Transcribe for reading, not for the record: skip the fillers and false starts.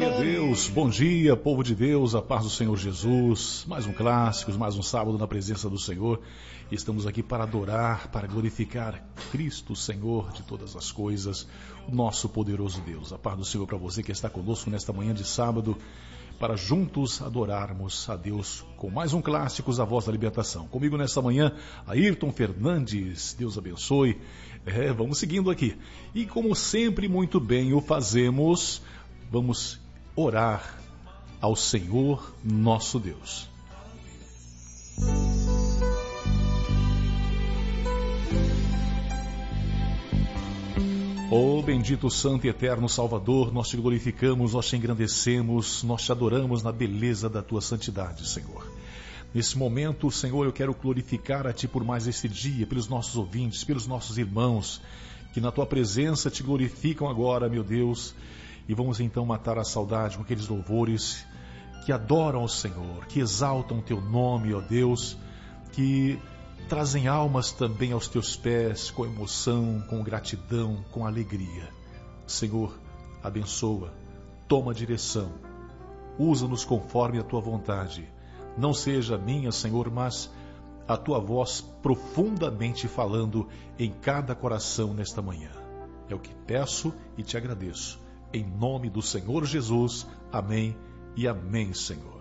Glória a Deus, bom dia, povo de Deus, a paz do Senhor Jesus. Mais um Clássicos, mais um sábado na presença do Senhor. Estamos aqui para adorar, para glorificar Cristo, Senhor de todas as coisas, o nosso poderoso Deus. A paz do Senhor para você que está conosco nesta manhã de sábado, para juntos adorarmos a Deus com mais um Clássicos, a voz da libertação. Comigo nesta manhã, Ayrton Fernandes, Deus abençoe. Vamos seguindo aqui. E como sempre, muito bem o fazemos, vamos orar ao Senhor nosso Deus. Oh, bendito, santo e eterno Salvador, nós te glorificamos, nós te engrandecemos, nós te adoramos na beleza da tua santidade, Senhor. Nesse momento, Senhor, eu quero glorificar a ti por mais este dia, pelos nossos ouvintes, pelos nossos irmãos, que na tua presença te glorificam agora, meu Deus, e vamos então matar a saudade com aqueles louvores que adoram ao Senhor, que exaltam o teu nome, ó Deus, que trazem almas também aos teus pés com emoção, com gratidão, com alegria. Senhor, abençoa, toma direção, usa-nos conforme a tua vontade. Não seja a minha, Senhor, mas a tua voz profundamente falando em cada coração nesta manhã. É o que peço e te agradeço. Em nome do Senhor Jesus. Amém e amém, Senhor.